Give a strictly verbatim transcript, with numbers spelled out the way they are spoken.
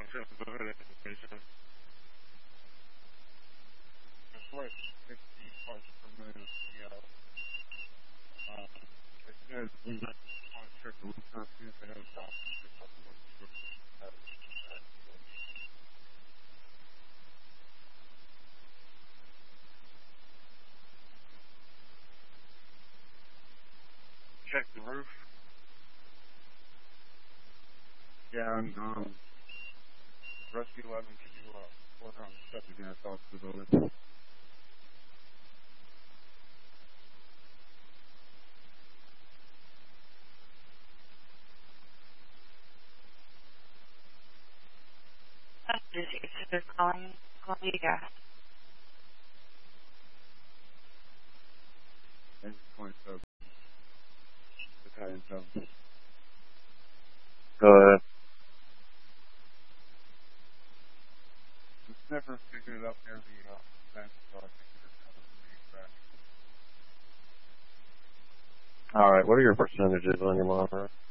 just voted information. It's like sixty parts per million, you know. Um, it says we might want to check the roof top, see if they have a top. Check the roof. Yeah, and um, Rescue eleven, can you uh, work on the stuff again? I thought the building. This is calling Columbia Gas. And twenty-seven. Battalion seven. Go ahead. Just never figured it up near the uh, fence, so I think it's coming from the back. All right. What are your percentages on your monitor?